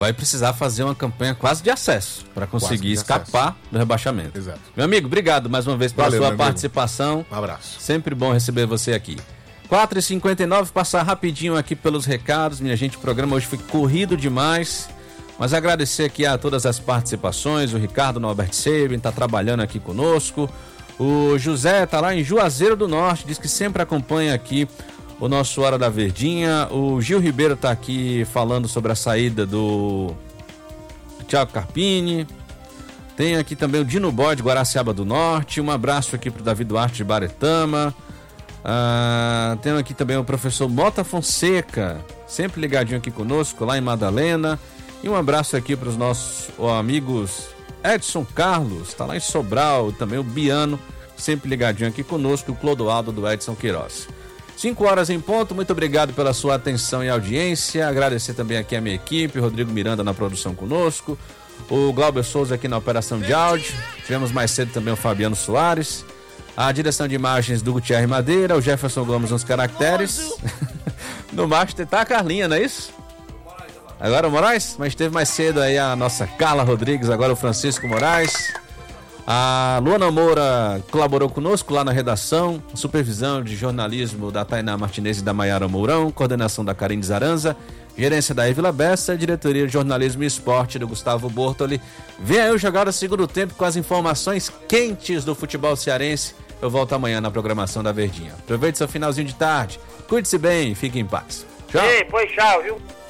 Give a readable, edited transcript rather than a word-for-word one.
vai precisar fazer uma campanha quase de acesso para conseguir escapar do rebaixamento. Exato. Meu amigo, obrigado mais uma vez pela sua participação. Um abraço. Sempre bom receber você aqui. 4h59, passar rapidinho aqui pelos recados. Minha gente, o programa hoje foi corrido demais. Mas agradecer aqui a todas as participações. O Ricardo Norbert Sabin está trabalhando aqui conosco. O José está lá em Juazeiro do Norte, diz que sempre acompanha aqui o nosso Hora da Verdinha. O Gil Ribeiro está aqui falando sobre a saída do Thiago Carpini. Tem aqui também o Dino Boy de Guaraciaba do Norte. Um abraço aqui para o Davi Duarte de Baretama. Tem aqui também o professor Mota Fonseca, sempre ligadinho aqui conosco, lá em Madalena. E um abraço aqui para os nossos amigos Edson Carlos, está lá em Sobral. Também o Biano, sempre ligadinho aqui conosco. E o Clodoaldo do Edson Queiroz. 5 horas em ponto, muito obrigado pela sua atenção e audiência. Agradecer também aqui a minha equipe, Rodrigo Miranda na produção conosco, o Glauber Souza aqui na operação de áudio. Tivemos mais cedo também o Fabiano Soares, a direção de imagens do Gutierre Madeira, o Jefferson Gomes nos caracteres. No master tá a Carlinha, não é isso? Agora o Moraes, mas teve mais cedo aí a nossa Carla Rodrigues, agora o Francisco Moraes. A Luana Moura colaborou conosco lá na redação, supervisão de jornalismo da Tainá Martinez e da Maiara Mourão, coordenação da Karine Zaranza, gerência da Evila Bessa, diretoria de jornalismo e esporte do Gustavo Bortoli. Vem aí o Jogada Segundo Tempo com as informações quentes do futebol cearense. Eu volto amanhã na programação da Verdinha. Aproveite seu finalzinho de tarde, cuide-se bem e fique em paz. Tchau. Ei, pois tchau, viu?